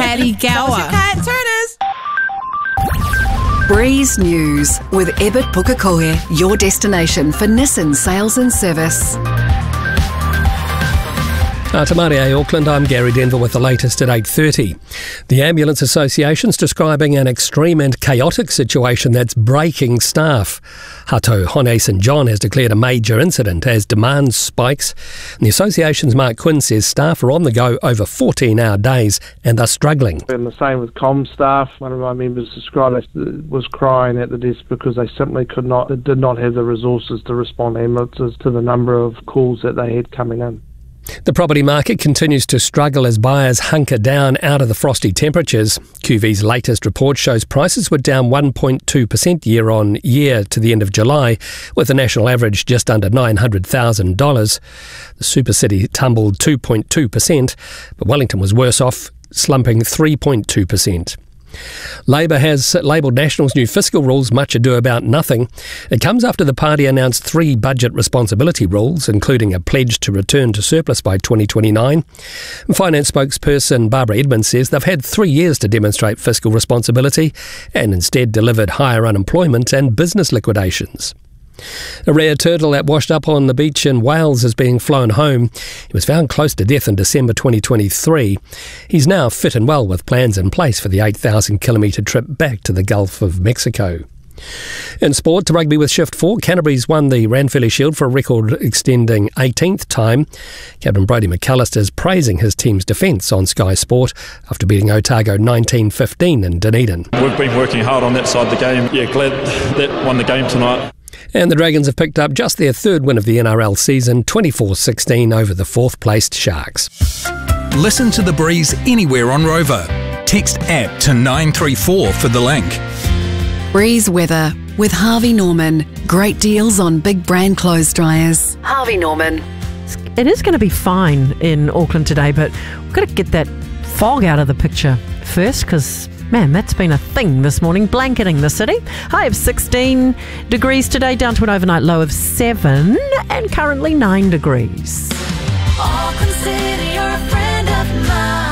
Maddie Gower. Turners. Breeze News with Ebert Pukekohe, your destination for Nissan sales and service. Te Mārie, Auckland, I'm Gary Denver with the latest at 8:30. The Ambulance Association's describing an extreme and chaotic situation that's breaking staff. Hato Hone St John has declared a major incident as demand spikes. And the association's Mark Quinn says staff are on the go over 14-hour days and are struggling. And the same with comm staff. One of my members described was crying at the desk because they simply did not have the resources to respond to ambulances to the number of calls that they had coming in. The property market continues to struggle as buyers hunker down out of the frosty temperatures. QV's latest report shows prices were down 1.2% year on year to the end of July, with the national average just under $900,000. The Supercity tumbled 2.2%, but Wellington was worse off, slumping 3.2%. Labor has labelled National's new fiscal rules much ado about nothing. It comes after the party announced 3 budget responsibility rules, including a pledge to return to surplus by 2029. Finance spokesperson Barbara Edmonds says they've had 3 years to demonstrate fiscal responsibility and instead delivered higher unemployment and business liquidations. A rare turtle that washed up on the beach in Wales is being flown home. He was found close to death in December 2023. He's now fit and well with plans in place for the 8,000-kilometre trip back to the Gulf of Mexico. In sport, to rugby with Shift 4, Canterbury's won the Ranfurly Shield for a record-extending 18th time. Captain Brodie McAllister is praising his team's defence on Sky Sport after beating Otago 19-15 in Dunedin. We've been working hard on that side of the game. Yeah, glad that won the game tonight. And the Dragons have picked up just their 3rd win of the NRL season, 24-16 over the 4th-placed Sharks. Listen to The Breeze anywhere on Rover. Text APP to 934 for the link. Breeze weather with Harvey Norman. Great deals on big brand clothes dryers. Harvey Norman. It is going to be fine in Auckland today, but we've got to get that fog out of the picture first because, man, that's been a thing this morning, blanketing the city. High of 16 degrees today, down to an overnight low of 7 and currently 9 degrees. Auckland City, you're a friend of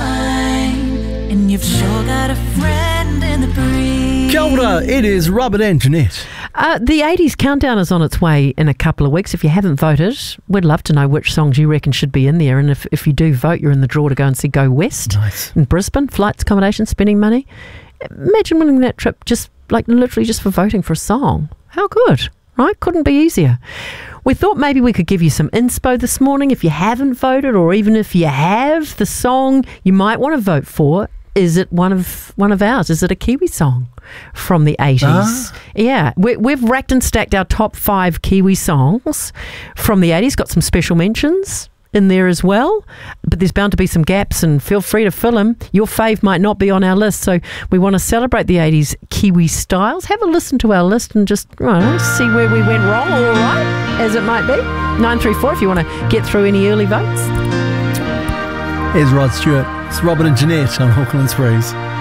mine, and you've sure got a friend in the breeze. Kia ora, it is Robert and Jeanette. The 80s countdown is on its way in a couple of weeks. If you haven't voted, we'd love to know which songs you reckon should be in there. And if you do vote, you're in the draw to go and see Go West in Brisbane. Flights, accommodation, spending money. Imagine winning that trip literally just for voting for a song. How good, right? Couldn't be easier. We thought maybe we could give you some inspo this morning. If you haven't voted, or even if you have, the song you might want to vote for, is it one of ours? Is it a Kiwi song from the 80s? Yeah, we've racked and stacked our top 5 Kiwi songs from the 80s. Got some special mentions in there as well, but there's bound to be some gaps, and feel free to fill them. Your fave might not be on our list, so we want to celebrate the 80s Kiwi styles. Have a listen to our list and just see where we went wrong, all right, as it might be. 934 if you want to get through any early votes. Here's Rod Stewart. It's Robert and Jeanette on Auckland's Breeze.